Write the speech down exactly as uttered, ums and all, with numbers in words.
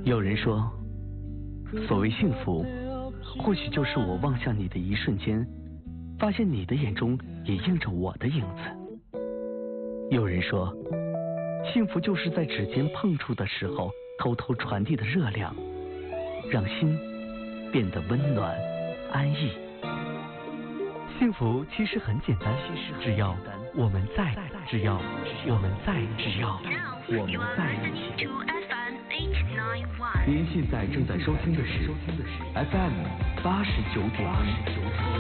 有人说，所谓幸福，或许就是我望向你的一瞬间，发现你的眼中也映着我的影子。有人说，幸福就是在指尖碰触的时候，偷偷传递的热量，让心变得温暖安逸。幸福其实很简单，只要我们在，只要我们在，只要我们在一起。您现在正在收听的是 F M 八十九点一。